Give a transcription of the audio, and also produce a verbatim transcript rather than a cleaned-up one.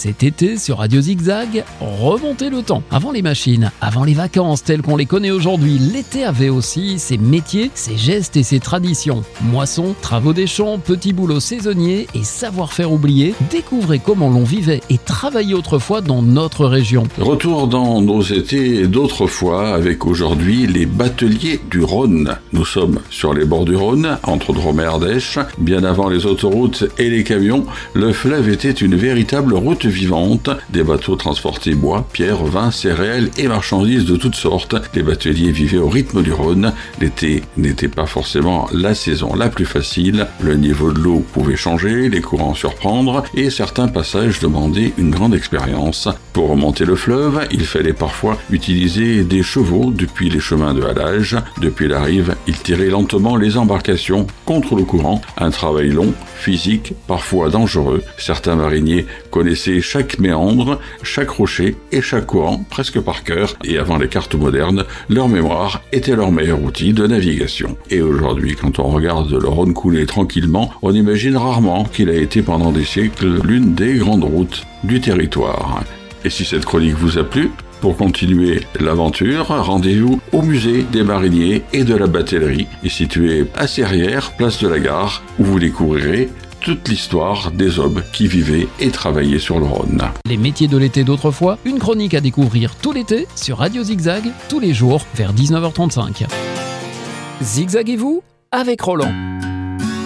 Cet été, sur Radio Zigzag, remontez le temps. Avant les machines, avant les vacances telles qu'on les connaît aujourd'hui, l'été avait aussi ses métiers, ses gestes et ses traditions. Moissons, travaux des champs, petits boulots saisonniers et savoir-faire oublié. Découvrez comment l'on vivait et travaillait autrefois dans notre région. Retour dans nos étés d'autrefois avec aujourd'hui les bateliers du Rhône. Nous sommes sur les bords du Rhône, entre Drôme et Ardèche. Bien avant les autoroutes et les camions, le fleuve était une véritable route vivante. Des bateaux transportaient bois, pierres, vins, céréales et marchandises de toutes sortes. Les bateliers vivaient au rythme du Rhône. L'été n'était pas forcément la saison la plus facile. Le niveau de l'eau pouvait changer, les courants surprendre et certains passages demandaient une grande expérience. Pour remonter le fleuve, il fallait parfois utiliser des chevaux depuis les chemins de halage. Depuis la rive, ils tiraient lentement les embarcations contre le courant. Un travail long, physique, parfois dangereux. Certains mariniers connaissaient chaque méandre, chaque rocher et chaque courant presque par cœur. Et avant les cartes modernes, leur mémoire était leur meilleur outil de navigation. Et aujourd'hui, quand on regarde le Rhône couler tranquillement, on imagine rarement qu'il a été pendant des siècles l'une des grandes routes du territoire. Et si cette chronique vous a plu, pour continuer l'aventure, rendez-vous au musée des mariniers et de la batellerie, situé à Serrières, place de la Gare, où vous découvrirez toute l'histoire des hommes qui vivaient et travaillaient sur le Rhône. Les métiers de l'été d'autrefois, une chronique à découvrir tout l'été sur Radio Zigzag, tous les jours vers dix-neuf heures trente-cinq. Zigzaguez-vous avec Roland.